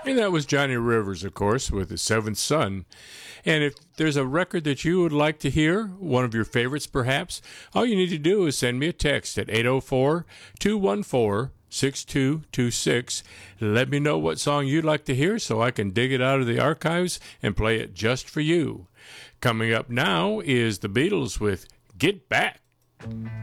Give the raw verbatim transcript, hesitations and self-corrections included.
And that was Johnny Rivers, of course, with The Seventh Son. And if there's a record that you would like to hear, one of your favorites perhaps, all you need to do is send me a text at eight oh four, two one four, six two two six. Let me know what song you'd like to hear so I can dig it out of the archives and play it just for you. Coming up now is the Beatles with Get Back.